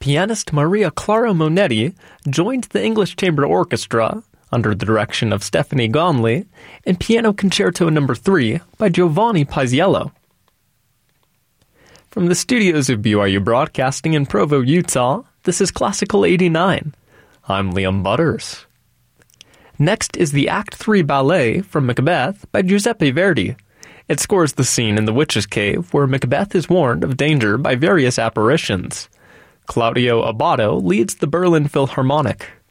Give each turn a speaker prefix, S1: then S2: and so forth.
S1: pianist Maria Clara Monetti joined the English Chamber Orchestra, under the direction of Stephanie Gonley, in Piano Concerto No. 3 by Giovanni Paisiello. From the studios of BYU Broadcasting in Provo, Utah, this is Classical 89. I'm Liam Butters. Next is the Act 3 ballet from Macbeth by Giuseppe Verdi. It scores the scene in the Witch's Cave where Macbeth is warned of danger by various apparitions. Claudio Abbado leads the Berlin Philharmonic.